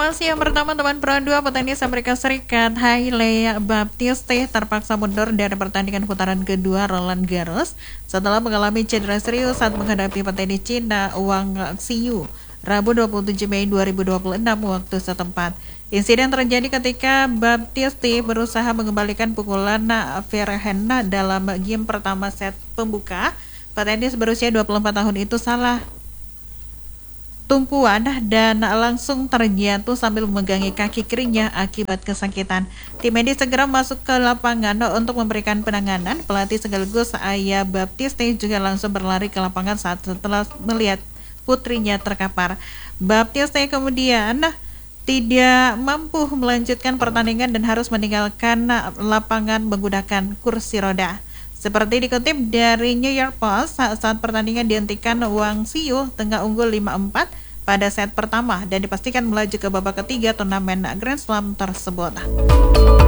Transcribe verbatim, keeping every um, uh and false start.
Informasi yang pertama, teman Pro dua petenis Amerika Serikat Hailey Baptiste terpaksa mundur dari pertandingan putaran kedua Roland Garros setelah mengalami cedera serius saat menghadapi petenis Cina Wang Xiyu Rabu dua puluh tujuh Mei dua ribu dua puluh enam waktu setempat. Insiden terjadi ketika Baptiste berusaha mengembalikan pukulan Verheyen dalam game pertama set pembuka. Petenis berusia dua puluh empat tahun itu salah tumpuan dan langsung terjatuh sambil memegangi kaki kirinya akibat kesakitan. Tim medis segera masuk ke lapangan untuk memberikan penanganan. Pelatih sekaligus ayah Baptiste juga langsung berlari ke lapangan saat setelah melihat putrinya terkapar. Baptiste kemudian tidak mampu melanjutkan pertandingan dan harus meninggalkan lapangan menggunakan kursi roda. Seperti dikutip dari New York Post, saat, saat pertandingan dihentikan, Wang Xiyu tengah unggul lima empat pada set pertama dan dipastikan melaju ke babak ketiga turnamen Grand Slam tersebut.